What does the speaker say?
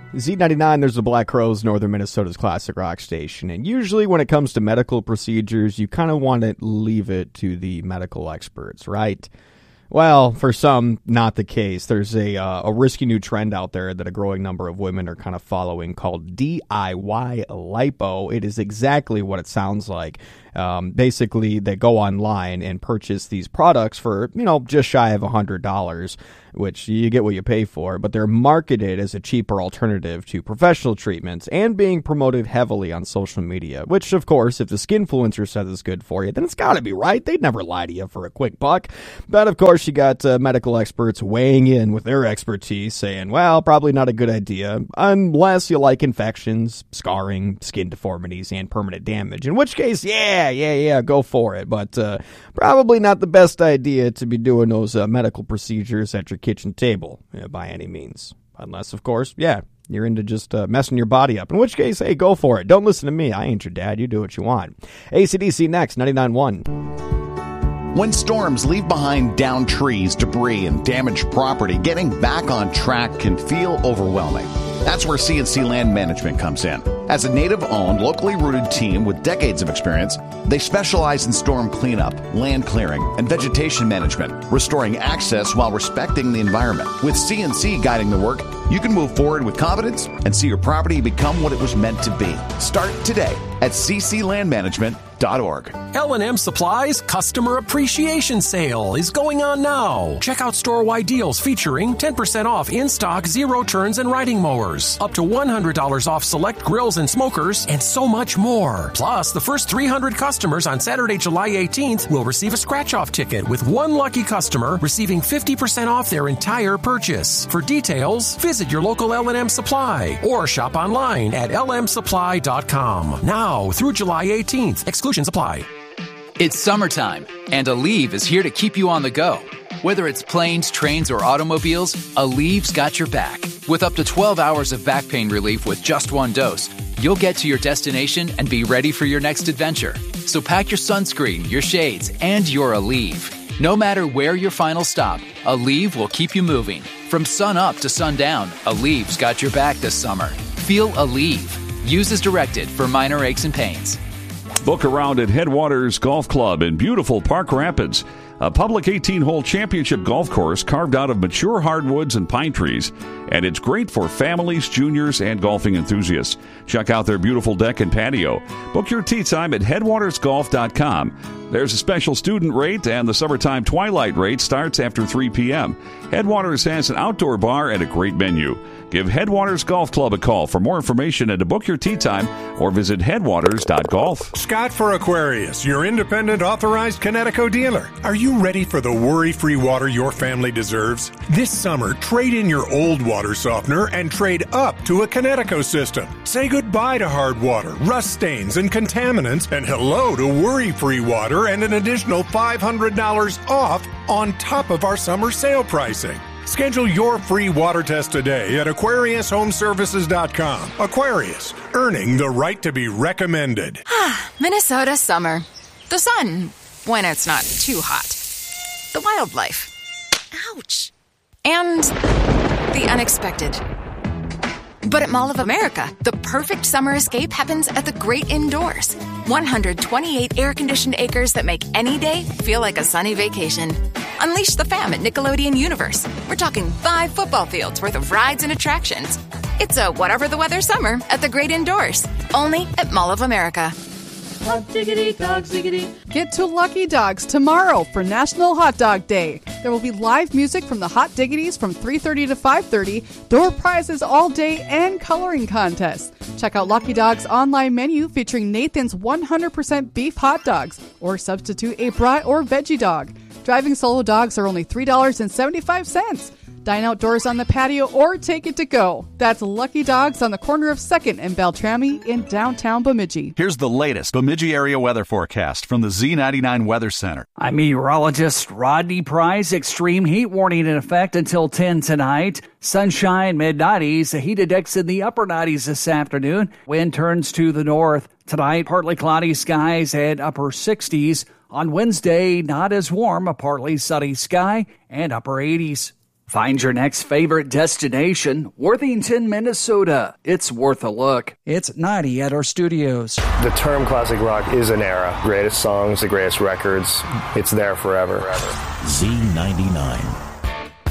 Z99, there's the Black Crowes, Northern Minnesota's classic rock station. And usually when it comes to medical procedures, you kind of want to leave it to the medical experts, right? Well, for some, not the case. There's a risky new trend out there that a growing number of women are kind of following called DIY lipo. It is exactly what it sounds like. Basically, they go online and purchase these products for, just shy of $100, which you get what you pay for, but they're marketed as a cheaper alternative to professional treatments and being promoted heavily on social media, which, of course, if the skinfluencer says it's good for you, then it's got to be right. They'd never lie to you for a quick buck. But, of course, you got medical experts weighing in with their expertise saying, well, probably not a good idea unless you like infections, scarring, skin deformities, and permanent damage, in which case, yeah, go for it. But probably not the best idea to be doing those medical procedures at your kitchen table by any means. Unless, of course, you're into just messing your body up. In which case, hey, go for it. Don't listen to me. I ain't your dad. You do what you want. AC/DC next, 99.1. When storms leave behind downed trees, debris, and damaged property, getting back on track can feel overwhelming. That's where CNC Land Management comes in. As a native-owned, locally rooted team with decades of experience, they specialize in storm cleanup, land clearing, and vegetation management, restoring access while respecting the environment. With CNC guiding the work, you can move forward with confidence and see your property become what it was meant to be. Start today at cclandmanagement.org. L&M Supply's Customer Appreciation Sale is going on now. Check out store-wide deals featuring 10% off in-stock zero-turns and riding mowers, up to $100 off select grills and smokers, and so much more. Plus, the first 300 customers on Saturday, July 18th will receive a scratch-off ticket, with one lucky customer receiving 50% off their entire purchase. For details, visit your local L&M Supply or shop online at lmsupply.com. Now through July 18th. Exclusions apply. It's summertime, and Aleve is here to keep you on the go. Whether it's planes, trains, or automobiles, Aleve's got your back. With up to 12 hours of back pain relief with just one dose, you'll get to your destination and be ready for your next adventure. So pack your sunscreen, your shades, and your Aleve. No matter where your final stop, Aleve will keep you moving. From sun up to sundown, Aleve's got your back this summer. Feel Aleve. Use as directed for minor aches and pains. Book around at Headwaters Golf Club in beautiful Park Rapids. A public 18-hole championship golf course carved out of mature hardwoods and pine trees. And it's great for families, juniors, and golfing enthusiasts. Check out their beautiful deck and patio. Book your tee time at headwatersgolf.com. There's a special student rate, and the summertime twilight rate starts after 3 p.m. Headwaters has an outdoor bar and a great menu. Give Headwaters Golf Club a call for more information and to book your tee time, or visit headwaters.golf. Scott for Aquarius, your independent authorized Kinetico dealer. Are you ready for the worry-free water your family deserves? This summer, trade in your old water softener and trade up to a Kinetico system. Say goodbye to hard water, rust stains, and contaminants, and hello to worry-free water and an additional $500 off on top of our summer sale pricing. Schedule your free water test today at AquariusHomeservices.com. Aquarius, earning the right to be recommended. Minnesota summer. The sun, when it's not too hot. The wildlife. Ouch. And the unexpected. But at Mall of America, the perfect summer escape happens at the great indoors. 128 air-conditioned acres that make any day feel like a sunny vacation. Unleash the fam at Nickelodeon Universe. We're talking 5 football fields worth of rides and attractions. It's a whatever the weather summer at the great indoors. Only at Mall of America. Hot diggity dog ziggity. Get to Lucky Dogs tomorrow for National Hot Dog Day. There will be live music from the Hot Diggities from 3:30 to 5:30, door prizes all day, and coloring contests. Check out Lucky Dog's online menu featuring Nathan's 100% beef hot dogs, or substitute a brat or veggie dog. Driving solo dogs are only $3.75. Dine outdoors on the patio or take it to go. That's Lucky Dogs on the corner of 2nd and Beltrami in downtown Bemidji. Here's the latest Bemidji area weather forecast from the Z99 Weather Center. I'm meteorologist Rodney Price. Extreme heat warning in effect until 10 tonight. Sunshine, mid-90s. A heat index in the upper 90s this afternoon. Wind turns to the north. Tonight, partly cloudy skies and upper 60s. On Wednesday, not as warm. A partly sunny sky and upper 80s. Find your next favorite destination, Worthington, Minnesota. It's worth a look. It's 90 at our studios. The term classic rock is an era. Greatest songs, the greatest records. It's there forever. Z99.